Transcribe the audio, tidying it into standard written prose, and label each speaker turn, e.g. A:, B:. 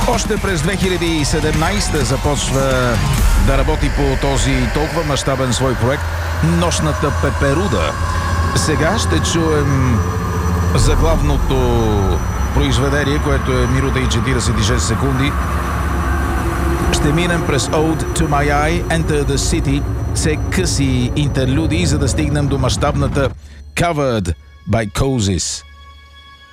A: Още през 2017 започва да работи по този толкова мащабен свой проект "Нощната пеперуда". Сега ще чуем заглавното произведение, което е минута и 46 секунди. Ще минем през Ode to My Eye, Enter the City, все къси интерлюдии, за да стигнем до мащабната Covered by Cozies.